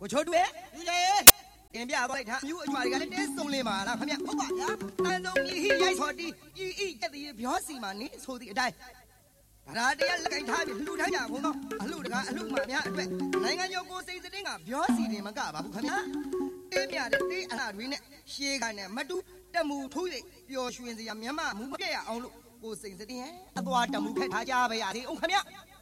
ကိုချိုးတွေ့လူကြီးတင်ပြသွားလိုက်တာမြို့အကျွာတွေကလည်းတင်းစုံလင်းပါလားခင်ဗျဟုတ်ပါဗျာတန်ဆုံးကြီးရိုက်စော်တီးဤဤတက်တီပြောစီမှာနေဆိုသည့်အတိုင်းဗရာတရားလက်ကင်ထားပြီးလှူထားကြကုန်တော့အလှတကားအလှမှများအတွက်နိုင်ငံကျော်ကိုစိန်စတင်းကပြောစီတင်မကပါဘူးခင်ဗျာတင်းမြတဲ့တေးအလားတွေနဲ့ရှေးကနဲ့မတူတက်မှုထိုး၍ပျော်ရွှင်စရာမျက်မှမူမပြတ်ရအောင်လို့ကိုစိန်စတင်းရဲ့အသွားတမှုခက်ထားကြပါရစေအောင်ခင်ဗျ